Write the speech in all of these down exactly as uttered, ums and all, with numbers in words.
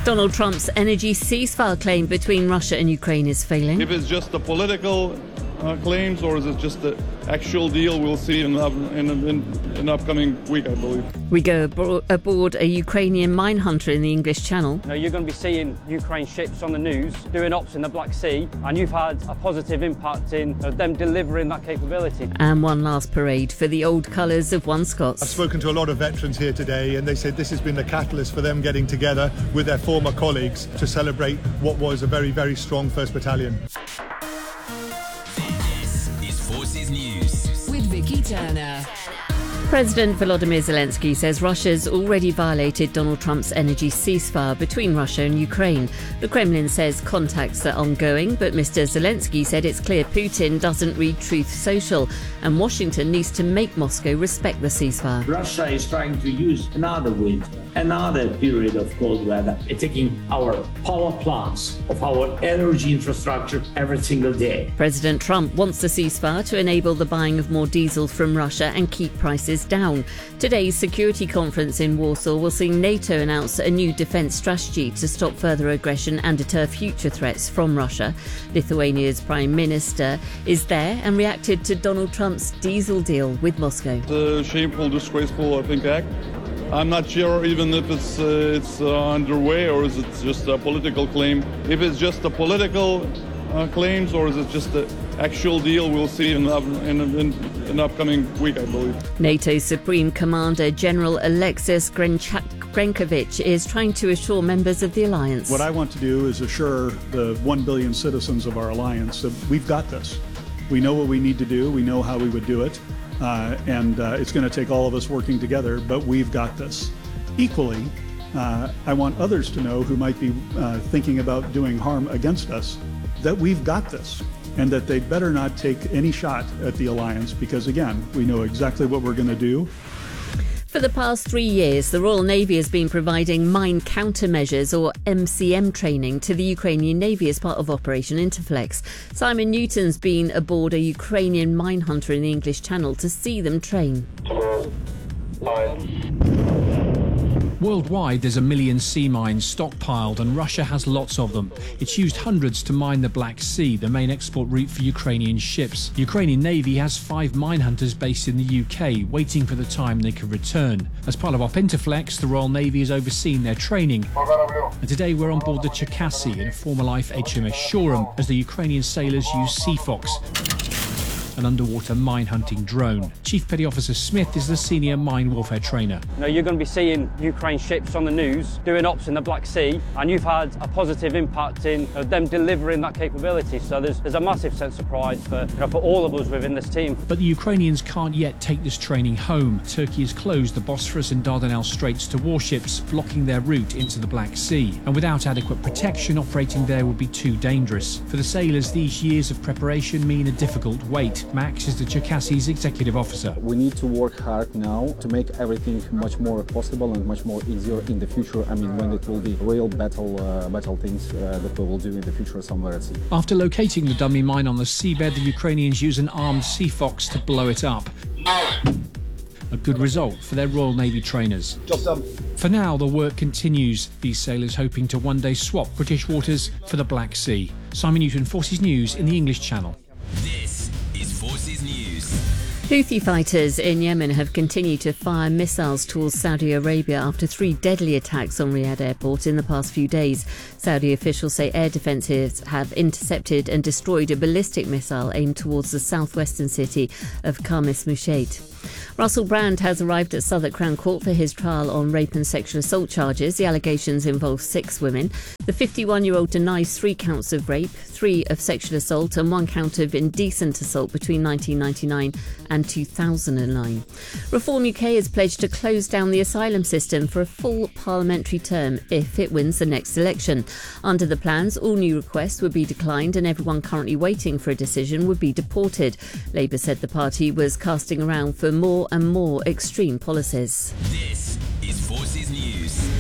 Donald Trump's energy ceasefire claim between Russia and Ukraine is failing. If it's just the political uh, claims or is it just the actual deal, we'll see in, in, in an upcoming week, I believe. We go abo- aboard a Ukrainian mine hunter in the English Channel. Now, you're going to be seeing Ukraine ships on the news doing ops in the Black Sea, and you've had a positive impact in uh, them delivering that capability. And one last parade for the old colours of One Scots. I've spoken to a lot of veterans here today, and they said this has been the catalyst for them getting together with their former colleagues to celebrate what was a very, very strong first Battalion. This is Forces News with Vicky Turner. President Volodymyr Zelensky says Russia's already violated Donald Trump's energy ceasefire between Russia and Ukraine. The Kremlin says contacts are ongoing, but Mister Zelensky said it's clear Putin doesn't read Truth Social and Washington needs to make Moscow respect the ceasefire. Russia is trying to use another winter, another period of cold weather, attacking our power plants, of our energy infrastructure every single day. President Trump wants the ceasefire to enable the buying of more diesel from Russia and keep prices down. Today's security conference in Warsaw will see NATO announce a new defence strategy to stop further aggression and deter future threats from Russia. Lithuania's Prime Minister is there and reacted to Donald Trump's diesel deal with Moscow. It's a shameful, disgraceful, I think, act. I'm not sure even if it's uh, it's uh, underway or is it just a political claim. If it's just a political uh, claims or is it just the actual deal, we'll see in, in, in, in an upcoming week, I believe. NATO's Supreme Commander General Alexis Grenkovich is trying to assure members of the alliance. What I want to do is assure the one billion citizens of our alliance that we've got this. We know what we need to do. We know how we would do it. Uh, and uh, it's going to take all of us working together, but we've got this. Equally, uh, I want others to know who might be uh, thinking about doing harm against us that we've got this, and that they better not take any shot at the alliance because, again, we know exactly what we're going to do. For the past three years, the Royal Navy has been providing mine countermeasures or M C M training to the Ukrainian Navy as part of Operation Interflex. Simon Newton's been aboard a Ukrainian mine hunter in the English Channel to see them train. Worldwide, there's a million sea mines stockpiled, and Russia has lots of them. It's used hundreds to mine the Black Sea, the main export route for Ukrainian ships. The Ukrainian Navy has five mine hunters based in the U K, waiting for the time they can return. As part of Op Interflex, the Royal Navy has overseen their training. And today we're on board the Cherkasy in a former life H M S Shoreham as the Ukrainian sailors use Sea Fox, an underwater mine hunting drone. Chief Petty Officer Smith is the senior mine warfare trainer. Now, you're going to be seeing Ukraine ships on the news doing ops in the Black Sea, and you've had a positive impact in uh, them delivering that capability. So there's, there's a massive sense of pride for, you know, for all of us within this team. But the Ukrainians can't yet take this training home. Turkey has closed the Bosphorus and Dardanelles Straits to warships, blocking their route into the Black Sea. And without adequate protection, operating there would be too dangerous. For the sailors, these years of preparation mean a difficult wait. Max is the Cherkasy's executive officer. We need to work hard now to make everything much more possible and much more easier in the future. I mean, when it will be real battle uh, battle things uh, that we will do in the future somewhere at sea. After locating the dummy mine on the seabed, the Ukrainians use an armed Sea Fox to blow it up. A good result for their Royal Navy trainers. Job done. For now, the work continues, these sailors hoping to one day swap British waters for the Black Sea. Simon Newton, Forces News in the English Channel. This is Forces News. Houthi fighters in Yemen have continued to fire missiles towards Saudi Arabia after three deadly attacks on Riyadh airport in the past few days. Saudi officials say air defences have intercepted and destroyed a ballistic missile aimed towards the southwestern city of Khamis Musheit. Russell Brand has arrived at Southwark Crown Court for his trial on rape and sexual assault charges. The allegations involve six women. The fifty-one-year-old denies three counts of rape, three of sexual assault and one count of indecent assault between nineteen ninety-nine and two thousand nine. Reform U K has pledged to close down the asylum system for a full parliamentary term if it wins the next election. Under the plans, all new requests would be declined and everyone currently waiting for a decision would be deported. Labour said the party was casting around for more and more extreme policies. This is Forces News.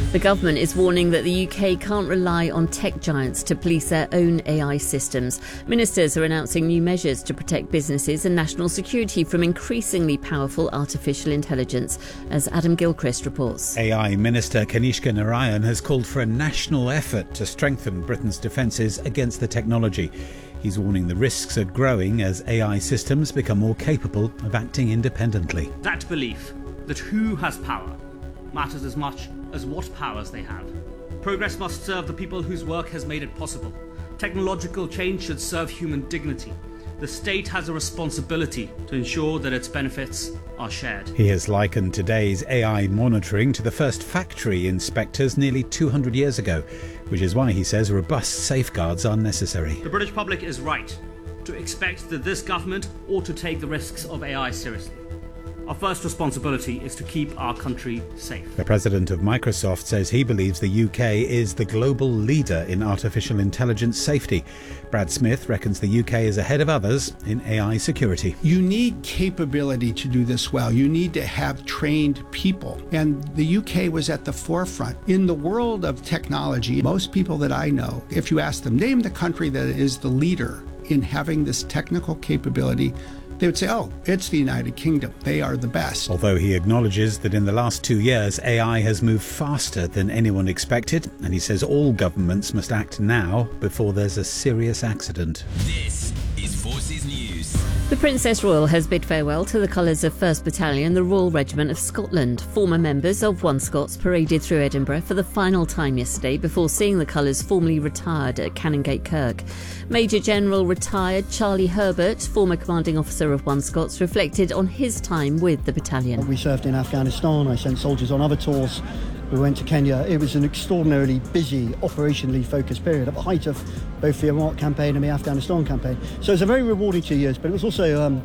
The government is warning that the U K can't rely on tech giants to police their own A I systems. Ministers are announcing new measures to protect businesses and national security from increasingly powerful artificial intelligence, as Adam Gilchrist reports. A I Minister Kanishka Narayan has called for a national effort to strengthen Britain's defences against the technology. He's warning the risks are growing as A I systems become more capable of acting independently. That belief that who has power matters as much as what powers they have. Progress must serve the people whose work has made it possible. Technological change should serve human dignity. The state has a responsibility to ensure that its benefits are shared. He has likened today's A I monitoring to the first factory inspectors nearly two hundred years ago, which is why he says robust safeguards are necessary. The British public is right to expect that this government ought to take the risks of A I seriously. Our first responsibility is to keep our country safe. The president of Microsoft says he believes the U K is the global leader in artificial intelligence safety. Brad Smith reckons the U K is ahead of others in A I security. You need capability to do this well. You need to have trained people. And the U K was at the forefront. In the world of technology, most people that I know, if you ask them, name the country that is the leader in having this technical capability, they would say, oh, it's the United Kingdom. They are the best. Although he acknowledges that in the last two years, A I has moved faster than anyone expected, and he says all governments must act now before there's a serious accident. This is Forces News. The Princess Royal has bid farewell to the colours of first Battalion, the Royal Regiment of Scotland. Former members of One Scots paraded through Edinburgh for the final time yesterday before seeing the colours formally retired at Canongate Kirk. Major General retired Charlie Herbert, former commanding officer of One Scots, reflected on his time with the battalion. We served in Afghanistan. I sent soldiers on other tours. We went to Kenya. It was an extraordinarily busy, operationally focused period at the height of both the Iraq campaign and the Afghanistan campaign. So it's a very rewarding two years, but it was also, um,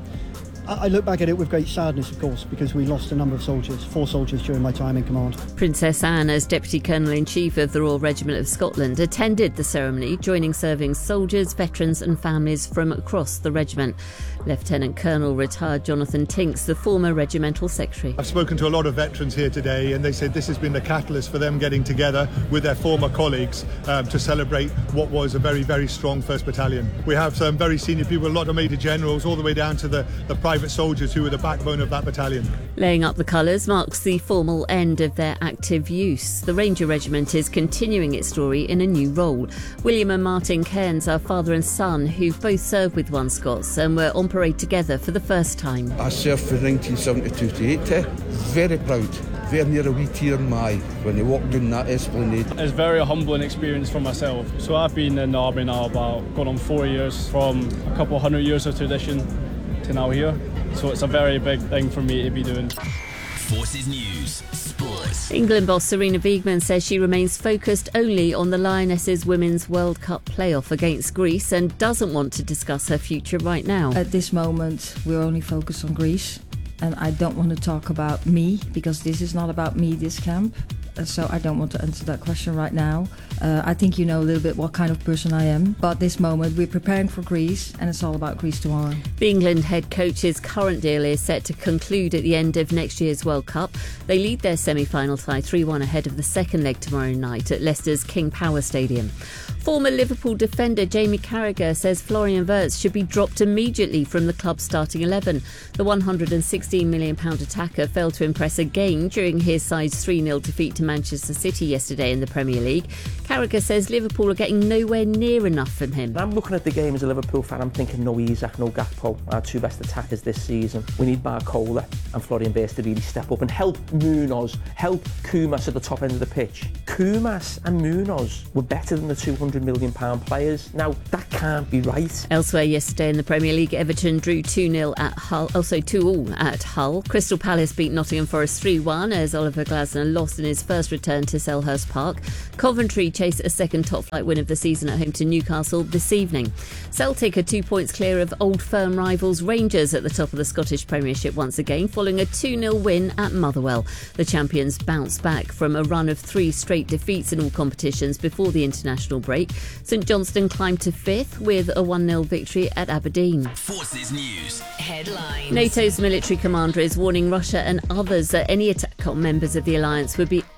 I look back at it with great sadness, of course, because we lost a number of soldiers, four soldiers during my time in command. Princess Anne, as Deputy Colonel-in-Chief of the Royal Regiment of Scotland, attended the ceremony, joining serving soldiers, veterans and families from across the regiment. Lieutenant Colonel retired Jonathan Tinks, the former regimental secretary. I've spoken to a lot of veterans here today, and they said this has been the catalyst for them getting together with their former colleagues um, to celebrate what was a very, very strong first Battalion. We have some very senior people, a lot of Major Generals, all the way down to the, the private soldiers who were the backbone of that battalion. Laying up the colours marks the formal end of their active use. The Ranger Regiment is continuing its story in a new role. William and Martin Cairns are father and son who both served with One Scots and were on parade together for the first time. I served from nineteen seventy-two to eighty. Very proud. Very near a wee tear in my eye when you walk down that esplanade. It's a very humbling experience for myself. So I've been in the army now about going on four years, from a couple hundred years of tradition to now here. So it's a very big thing for me to be doing. Forces News Sports. England boss Sarina Wiegman says she remains focused only on the Lionesses' Women's World Cup playoff against Greece and doesn't want to discuss her future right now. At this moment, we're only focused on Greece, and I don't want to talk about me because this is not about me, this camp. So I don't want to answer that question right now. Uh, I think you know a little bit what kind of person I am. But at this moment, we're preparing for Greece, and it's all about Greece tomorrow. The England head coach's current deal is set to conclude at the end of next year's World Cup. They lead their semi-final tie three one ahead of the second leg tomorrow night at Leicester's King Power Stadium. Former Liverpool defender Jamie Carragher says Florian Wirtz should be dropped immediately from the club's starting eleven. The one hundred sixteen million pounds attacker failed to impress again during his side's three nil defeat to Manchester City yesterday in the Premier League. Carragher says Liverpool are getting nowhere near enough from him. I'm looking at the game as a Liverpool fan, I'm thinking no Isak, no Gakpo, our two best attackers this season. We need Barcola and Florian Wirtz to really step up and help Munoz, help Koumas at the top end of the pitch. Koumas and Munoz were better than the two hundred million pounds players. Now, that can't be right. Elsewhere yesterday in the Premier League, Everton drew two nil at Hull, also two all at Hull. Crystal Palace beat Nottingham Forest three one as Oliver Glasner lost in his first return to Selhurst Park. Coventry chase a second top-flight win of the season at home to Newcastle this evening. Celtic are two points clear of old firm rivals Rangers at the top of the Scottish Premiership once again, following a two nil win at Motherwell. The champions bounced back from a run of three straight defeats in all competitions before the international break. St Johnstone climbed to fifth with a one nil victory at Aberdeen. Forces News NATO's military commander is warning Russia and others that any attack on members of the alliance would be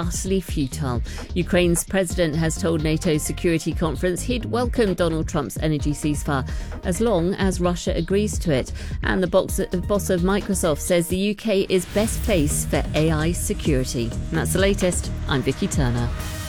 utterly futile. Ukraine's president has told NATO's Security Conference he'd welcome Donald Trump's energy ceasefire as long as Russia agrees to it. And the boss of Microsoft says the U K is best placed for A I security. And that's the latest. I'm Vicky Turner.